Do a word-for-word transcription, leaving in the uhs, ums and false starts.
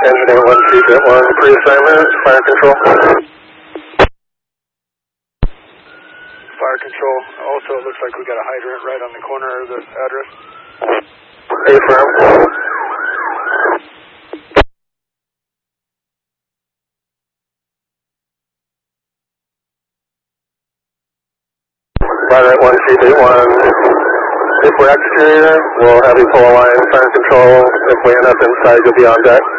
Engine eight one two jet one, pre-assignment, fire control. Fire control. Also, it looks like we got a hydrant right on the corner of the address. Affirm. Flight one two eight one. If we're exterior, we'll have you pull a line, fire control. If we end up inside, you'll be on deck.